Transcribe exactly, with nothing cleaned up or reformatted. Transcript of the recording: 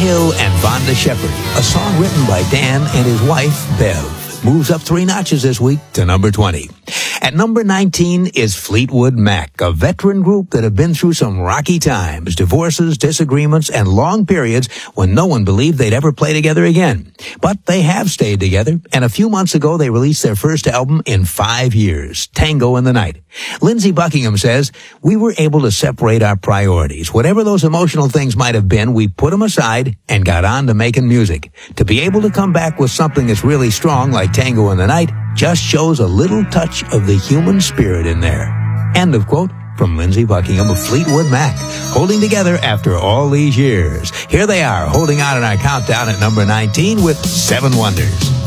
Hill and Vonda Shepard, a song written by Dan and his wife, Bev, moves up three notches this week to number twenty. At number nineteen is Fleetwood Mac, a veteran group that have been through some rocky times, divorces, disagreements, and long periods when no one believed they'd ever play together again. But they have stayed together, and a few months ago they released their first album in five years, Tango in the Night. Lindsey Buckingham says, "We were able to separate our priorities. Whatever those emotional things might have been, we put them aside and got on to making music. To be able to come back with something that's really strong like Tango in the Night just shows a little touch of the human spirit in there." End of quote from Lindsey Buckingham of Fleetwood Mac, holding together after all these years. Here they are, holding out in our countdown at number nineteen with Seven Wonders.